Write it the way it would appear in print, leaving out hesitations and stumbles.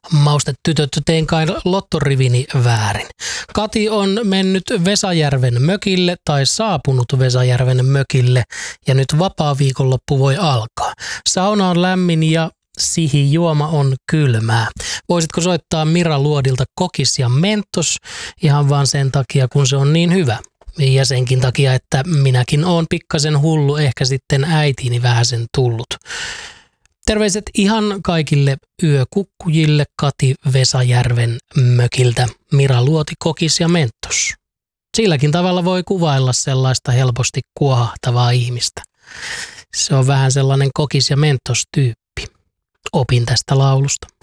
Maustetytöt, tein kai lottorivini väärin. Kati on mennyt Vesajärven mökille tai saapunut Vesajärven mökille ja nyt vapaa viikonloppu voi alkaa. Sauna on lämmin ja sihijuoma on kylmää. Voisitko soittaa Mira Luodilta Kokis ja Mentos ihan vaan sen takia, kun se on niin hyvä. Ja senkin takia, että minäkin oon pikkasen hullu, ehkä sitten äitiini vähäsen tullut. Terveiset ihan kaikille yökukkujille Kati Vesajärven mökiltä, Mira Luoti, Kokis ja Mentos. Silläkin tavalla voi kuvailla sellaista helposti kuohahtavaa ihmistä. Se on vähän sellainen Kokis ja Mentos -tyyppi. Opin tästä laulusta.